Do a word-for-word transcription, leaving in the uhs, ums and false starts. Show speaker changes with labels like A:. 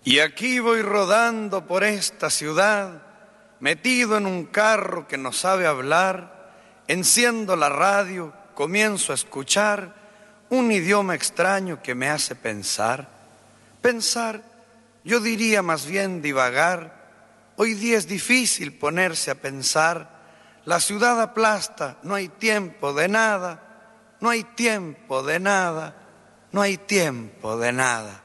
A: Y aquí voy rodando por esta ciudad, metido en un carro que no sabe hablar, enciendo la radio, comienzo a escuchar un idioma extraño que me hace pensar. Pensar, yo diría más bien divagar. Hoy día es difícil ponerse a pensar. La ciudad aplasta, no hay tiempo de nada, no hay tiempo de nada, no hay tiempo de nada.